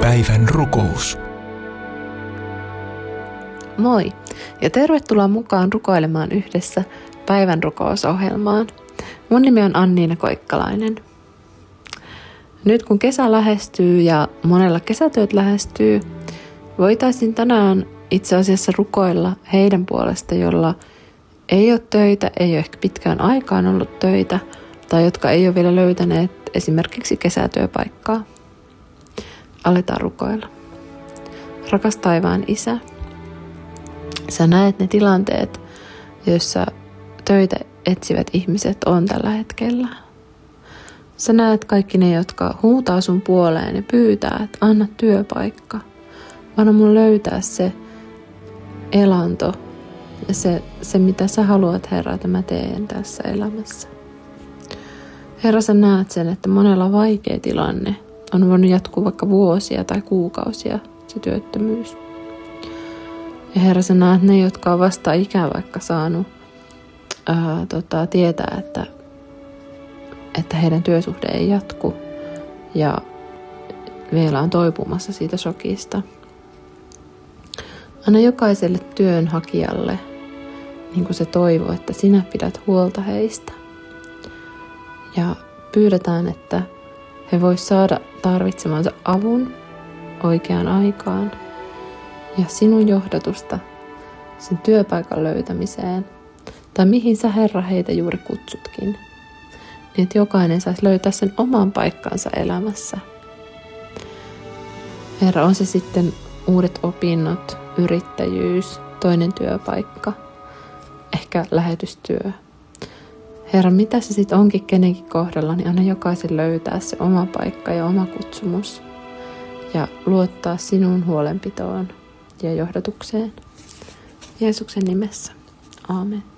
Päivän rukous. Moi ja tervetuloa mukaan rukoilemaan yhdessä päivän rukousohjelmaan. Mun nimi on Anniina Koikkalainen. Nyt kun kesä lähestyy ja monella kesätyöt lähestyy, voitaisiin tänään itse asiassa rukoilla heidän puolesta, jolla ei ole töitä, ei ole ehkä pitkään aikaan ollut töitä, tai jotka ei ole vielä löytäneet esimerkiksi kesätyöpaikkaa. Aletaan rukoilla. Rakas taivaan Isä, sä näet ne tilanteet, joissa töitä etsivät ihmiset on tällä hetkellä. Sä näet kaikki ne, jotka huutaa sun puoleen ja pyytää, että anna työpaikka. Anna mun löytää se elanto ja se mitä sä haluat, Herra, että mä teen tässä elämässä. Herra, sä näet sen, että monella vaikea tilanne on voinut jatkuu vaikka vuosia tai kuukausia se työttömyys. Ja Herra, sä näet ne, jotka on vasta ikään vaikka saanut tietää, että heidän työsuhde ei jatku ja vielä on toipumassa siitä shokista. Anna jokaiselle työnhakijalle niin kuin se toivo, että sinä pidät huolta heistä. Ja pyydetään, että he vois saada tarvitsemansa avun oikeaan aikaan ja sinun johdatusta sen työpaikan löytämiseen tai mihin sä, Herra, heitä juuri kutsutkin, niin että jokainen saisi löytää sen oman paikkansa elämässä. Herra, on se sitten uudet opinnot, yrittäjyys, toinen työpaikka, ehkä lähetystyö. Herra, mitä se sitten onkin kenenkin kohdalla, niin anna jokaisen löytää se oma paikka ja oma kutsumus ja luottaa sinun huolenpitoon ja johdatukseen. Jeesuksen nimessä. Aamen.